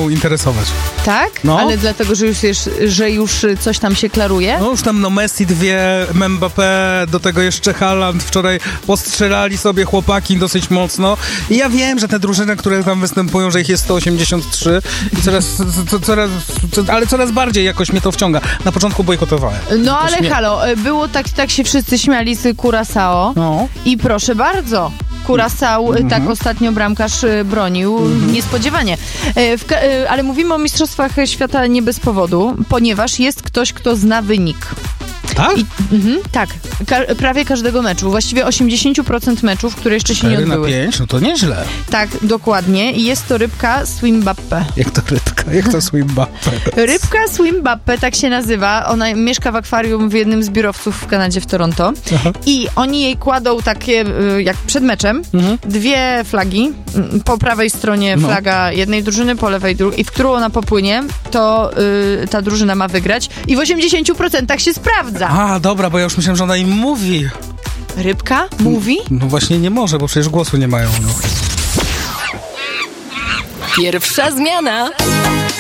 zaczynają interesować. Tak? No. Ale dlatego, że już coś tam się klaruje? No już tam Messi 2, Mbappé, do tego jeszcze Haaland. Wczoraj postrzelali sobie chłopaki dosyć mocno. I ja wiem, że te drużyny, które tam występują, że ich jest 183 i coraz bardziej jakoś mnie to wciąga. Na początku bojkotowałem. No ale halo, było tak się wszyscy śmiali z Curaçao i proszę bardzo. Curaçao tak ostatnio bramkarz bronił niespodziewanie. Ale mówimy o Mistrzostwach Świata nie bez powodu, ponieważ jest ktoś, kto zna wynik. Tak? Tak. Prawie każdego meczu. Właściwie 80% meczów, które jeszcze się nie odbyły. 4/5? No to nieźle. Tak, dokładnie. I jest to rybka Swimbappe. Jak to rybka? Jak to Swimbappe? Rybka Swimbappe, tak się nazywa. Ona mieszka w akwarium w jednym z biurowców w Kanadzie, w Toronto. Aha. I oni jej kładą takie, jak przed meczem, dwie flagi. Po prawej stronie flaga jednej drużyny, po lewej drugiej. I w którą ona popłynie, to ta drużyna ma wygrać. I w 80% się sprawdza. A, dobra, bo ja już myślałem, że ona im mówi. Rybka? Mówi? No właśnie nie może, bo przecież głosu nie mają. No. Pierwsza zmiana.